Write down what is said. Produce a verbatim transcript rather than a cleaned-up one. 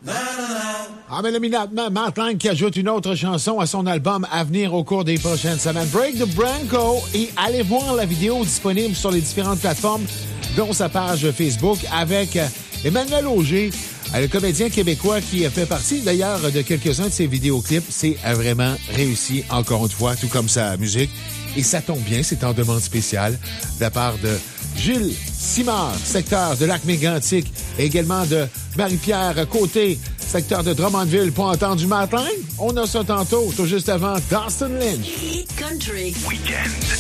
Amélie Martin qui ajoute une autre chanson à son album à venir au cours des prochaines semaines. Break the Branco. Et allez voir la vidéo disponible sur les différentes plateformes, dont sa page Facebook, avec Emmanuel Auger, le comédien québécois qui fait partie d'ailleurs de quelques-uns de ses vidéoclips. C'est vraiment réussi, encore une fois, tout comme sa musique. Et ça tombe bien, c'est en demande spéciale de la part de Gilles Simard, secteur de Lac-Mégantic, et également de Marie-Pierre Côté, secteur de Drummondville. Pour entendre du matin, on a ça tantôt, tout juste avant Dustin Lynch. Hit Country Weekend.